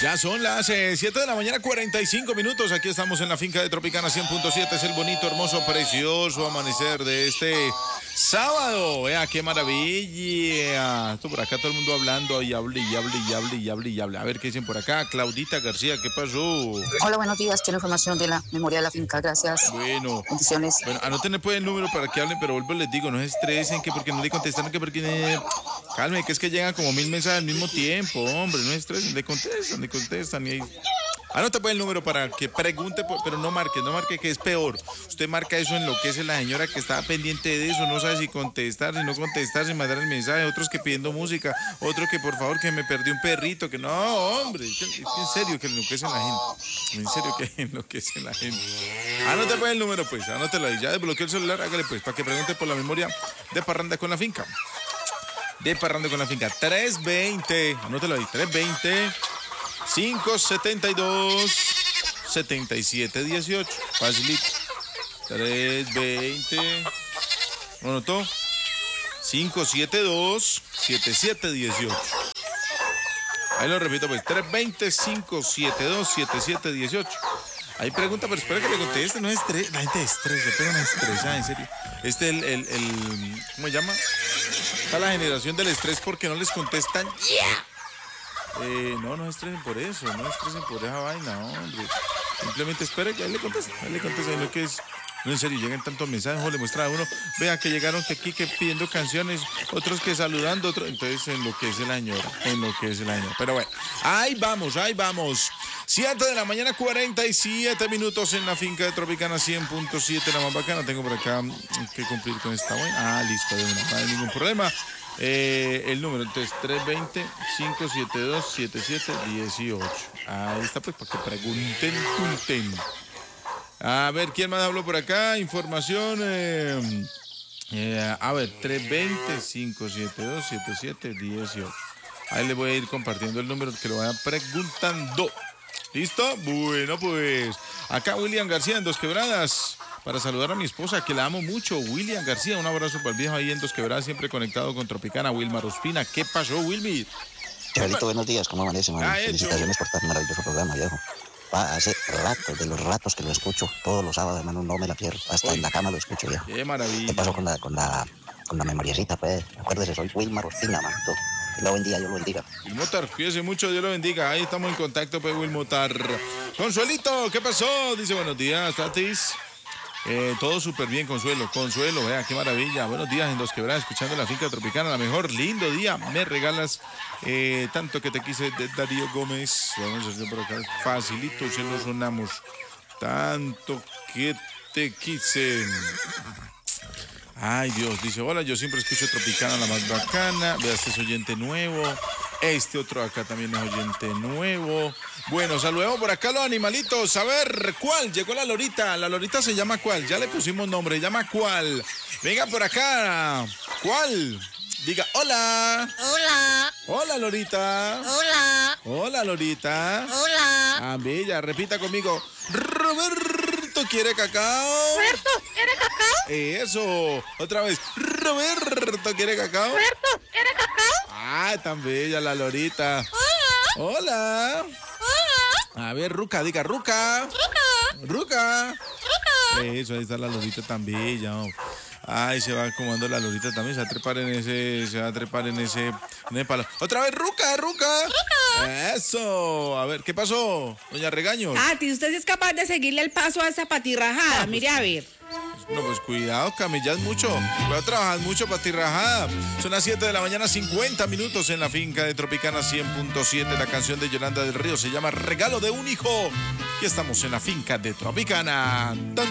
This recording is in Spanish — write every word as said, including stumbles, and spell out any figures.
Ya son las eh, siete de la mañana, cuarenta y cinco minutos. Aquí estamos en la finca de Tropicana cien punto siete. Es el bonito, hermoso, precioso amanecer de este sábado. Vea, qué maravilla. Esto por acá todo el mundo hablando y hable y hable y hable y hable y hable. A ver qué dicen por acá. Claudita García, ¿qué pasó? Hola, buenos días. Quiero información de la memoria de la finca. Gracias. Bueno. Bendiciones. Bueno, anoten pues el número para que hablen, pero vuelvo les digo, no se estresen, que porque no le contestaron, que porque... Eh, calme, que es que llegan como mil mensajes al mismo tiempo, hombre, no se estresen, le contestan, le contestan y ahí... Anota pues el número para que pregunte, pero no marque, no marque, que es peor. Usted marca eso, enloquece la señora que estaba pendiente de eso, no sabe si contestar, si no contestar, si mandar el mensaje, otros que pidiendo música, otro que por favor que me perdió un perrito, que no, hombre, es que en serio que enloquece la gente, en serio que enloquece la gente. Anote pues el número pues, anótelo ahí, ya desbloqueó el celular, hágale pues, para que pregunte por la memoria de Parranda con la Finca. De Parranda con la Finca, tres veinte, anótelo ahí, tres veinte, cinco setenta y dos, setenta y siete dieciocho, facilito, tres veinte, ¿lo anotó? cinco setenta y dos, setenta y siete dieciocho. Ahí lo repito pues, tres veinte, cinco setenta y dos, setenta y siete dieciocho. Ahí pregunta, pero espera que le conteste, no es estrés, la gente es estrés, se pegan a estresar, en serio. Este el, el, el, ¿cómo se llama? Está la generación del estrés porque no les contestan. Yeah. Eh, no, no estresen por eso, no estresen por esa vaina, hombre. Simplemente esperen que ahí le conteste, ahí le conteste, no que es... No, en serio, llegan tantos mensajes, le muestra a uno, vean que llegaron que aquí que pidiendo canciones, otros que saludando, otros, entonces enloquece la señora, enloquece la señora. Pero bueno, ahí vamos, ahí vamos. siete de la mañana, cuarenta y siete minutos en la finca de Tropicana cien punto siete, la más bacana. Tengo por acá que cumplir con esta buena. Ah, listo, de una, no hay ningún problema. Eh, el número, entonces, tres veinte, cinco setenta y dos, setenta y siete dieciocho. Ahí está, pues, para que pregunten, pregunten. A ver, ¿quién más habló por acá? Información. Eh, eh, a ver, tres veinte, cinco setenta y dos, setenta y siete dieciocho. Ahí le voy a ir compartiendo el número que lo vayan preguntando. ¿Listo? Bueno, pues acá William García en Dos Quebradas. Para saludar a mi esposa, que la amo mucho, William García. Un abrazo para el viejo ahí en Dos Quebradas, siempre conectado con Tropicana. Wilmar Ospina, ¿qué pasó, Wilmir? Chavito, buenos días, ¿cómo amanece, man? Felicitaciones por tan maravilloso programa, viejo. Va, hace ratos, de los ratos que lo escucho, todos los sábados, hermano, no me la pierdo. Hasta Oye, en la cama lo escucho, viejo. Qué maravilla. ¿Qué pasó con la, con la, con la memoriecita, pues? Acuérdese, soy Wilmar Ospina, man. Que lo bendiga, Dios lo bendiga. Wilmotar, cuídese mucho, Dios lo bendiga. Ahí estamos en contacto, pues, Wilmotar. Consuelito, ¿qué pasó? Dice, buenos días, Tatis. Eh, todo súper bien, Consuelo. Consuelo, vea, qué maravilla. Buenos días en Dos Quebradas, escuchando la finca Tropicana. La mejor, lindo día. Me regalas eh, tanto que te quise de Darío Gómez. Vamos a hacer por acá. Facilito, se lo sonamos. Tanto que te quise. Ay, Dios, dice, hola, yo siempre escucho Tropicana, la más bacana. Vea, este es oyente nuevo. Este otro acá también es oyente nuevo. Bueno, saludemos por acá a los animalitos. A ver, ¿cuál? Llegó la lorita. La lorita se llama ¿cuál? Ya le pusimos nombre. ¿Llama cuál? Venga por acá. ¿Cuál? Diga, hola. Hola. Hola, lorita. Hola. Hola, lorita. Hola. Ah, bella, repita conmigo. Roberto quiere cacao. Roberto quiere cacao. Eso. Otra vez. Roberto quiere cacao. Roberto quiere cacao. Ah, tan bella la lorita. Hola. Hola. Hola. A ver, Ruca, diga, Ruca. Ruca. Ruca. Ruca. Eso, ahí está la lorita tan bella. Oh. Ay, se va acomodando la lorita también, se va a trepar en ese, se va a trepar en ese, en ese palo. Otra vez, Ruca, Ruca. Ruca. Eso. A ver, ¿qué pasó, doña Regaños? Ah, ¿y usted sí es capaz de seguirle el paso a esa patirrajada? Ah, mire, a ver. No, pues cuidado, camillas mucho. Voy a trabajar mucho, patirrajada. Son las siete de la mañana, cincuenta minutos en la finca de Tropicana cien punto siete. La canción de Yolanda del Río se llama Regalo de un Hijo. Aquí estamos en la finca de Tropicana. ¡Tan,